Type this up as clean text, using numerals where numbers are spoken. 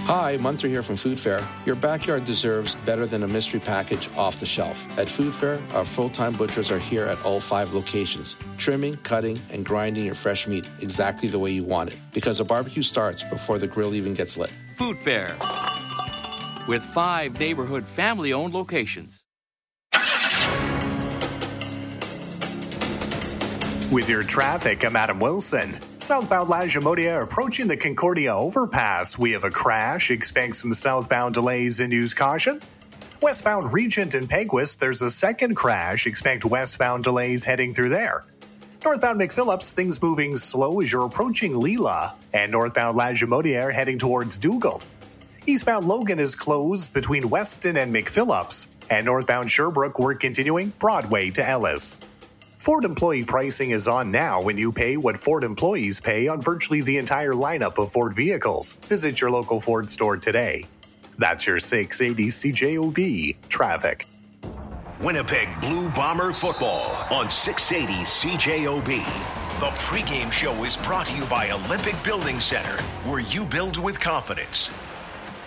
Hi, Munter here from Food Fair. Your backyard deserves better than a mystery package off the shelf. At Food Fair, our full-time butchers are here at all 5 locations, trimming, cutting, and grinding your fresh meat exactly the way you want it. Because a barbecue starts before the grill even gets lit. Food Fair, with 5 neighborhood family-owned locations. With your traffic, I'm Adam Wilson. Southbound Lagimodiere approaching the Concordia overpass. We have a crash. Expect some southbound delays and use caution. Westbound Regent and Peguis, there's a second crash. Expect westbound delays heading through there. Northbound McPhillips, things moving slow as you're approaching Leela. And northbound Lagimodiere heading towards Dugald. Eastbound Logan is closed between Weston and McPhillips. And northbound Sherbrooke, work continuing Broadway to Ellis. Ford employee pricing is on now when you pay what Ford employees pay on virtually the entire lineup of Ford vehicles. Visit your local Ford store today. That's your 680 CJOB traffic. Winnipeg Blue Bomber football on 680 CJOB. The pregame show is brought to you by Olympic Building Center, where you build with confidence.